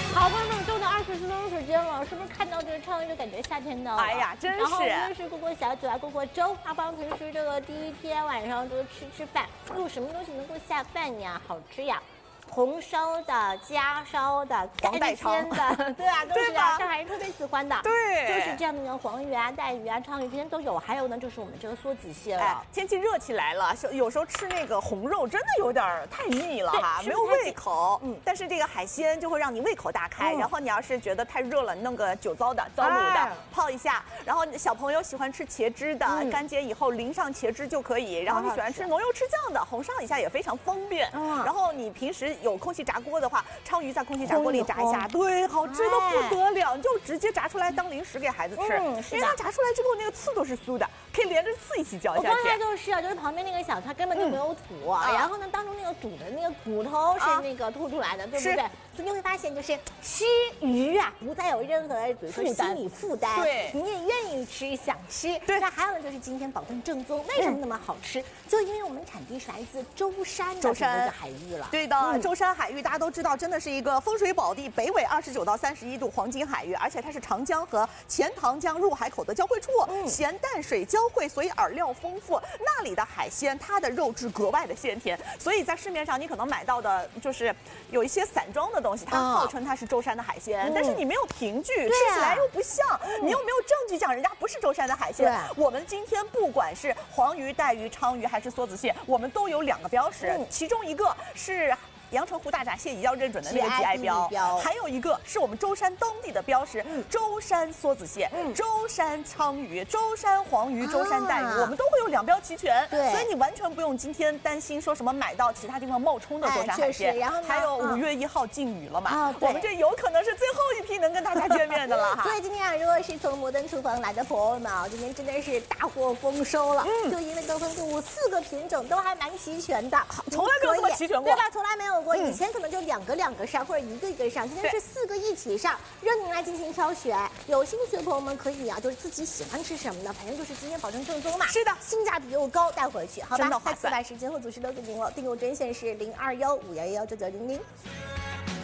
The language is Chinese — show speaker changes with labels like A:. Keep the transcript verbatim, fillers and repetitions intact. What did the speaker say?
A: 好不容易就那二十分钟时间了，是不是看到这个唱就感觉夏天到了？
B: 哎呀，真是！
A: 然后无论是过过小酒啊，过过粥，啊，帮平时这个第一天晚上就吃吃饭，有什么东西能够下饭呀？好吃呀！红烧的、家烧的、干鲜的，对啊，都是啊，上海人特别喜欢的。
B: 对，
A: 就是这样的，黄鱼啊、带鱼啊、鲳鱼这些都有。还有呢，就是我们这个梭子蟹了。哎，
B: 天气热起来了，有时候吃那个红肉真的有点太腻了哈，没有胃口。嗯，但是这个海鲜就会让你胃口大开。然后你要是觉得太热了，弄个酒糟的、糟卤的泡一下。然后小朋友喜欢吃茄汁的，干煎以后淋上茄汁就可以。然后你喜欢吃浓油赤酱的，红烧一下也非常方便。然后你平时有空气炸锅的话，鲳鱼在空气炸锅里炸一下，对，好吃的不得了，你就直接炸出来当零食给孩子吃，嗯、因为它炸出来之后那个刺都是酥的，可以连着刺一起嚼下去。
A: 我刚才就是啊，就是旁边那个小菜根本就没有土，嗯、然后呢，当中那个肚的那个骨头是那个凸出来的，啊、对不对？所以你会发现，就是吃鱼啊，不再有任何的比如说心理负担，对，你也愿意吃，想吃。对，那还有呢，就是今天保证正宗，为什么那么好吃？嗯、就因为我们产地是来自舟山的这个海域了。
B: 对的，嗯、舟山海域大家都知道，真的是一个风水宝地，北纬二十九到三十一度黄金海域，而且它是长江和钱塘江入海口的交汇处，嗯、咸淡水交汇，所以饵料丰富。那里的海鲜，它的肉质格外的鲜甜，所以在市面上你可能买到的就是有一些散装的东西，它号称它是舟山的海鲜，嗯、但是你没有凭据，吃起来又不像，嗯、你又没有证据讲人家不是舟山的海鲜。我们今天不管是黄鱼、带鱼、鲳鱼还是梭子蟹，我们都有两个标识，嗯、其中一个是阳澄湖大闸蟹也要认准的那个 G I 标，还有一个是我们舟山当地的标识，嗯、舟山梭子蟹、嗯、舟山鲳鱼、舟山黄鱼、舟山带鱼，啊、我们都会有两标齐全。对，所以你完全不用今天担心说什么买到其他地方冒充的舟山海鲜。哎、然后还有五月一号禁渔了嘛，啊、我们这有可能是最后一批能跟大家见面的了哈。
A: 所以今天啊，如果是从摩登厨房来的朋友们啊，今天真的是大获丰收了。嗯，就因为得分购物四个品种都还蛮齐全的，
B: 从来没有这么齐全过，
A: 对吧？从来没有。过以前可能就两个两个上，或者一个一个上，今天是四个一起上，让您来进行挑选。有兴趣的朋友们可以啊，就是自己喜欢吃什么的，反正就是今天保证正宗嘛。
B: 是的，
A: 性价比又高，带回去，好吧？下次把时间和组织都给您了，订购专线是零二幺五幺幺九九零零。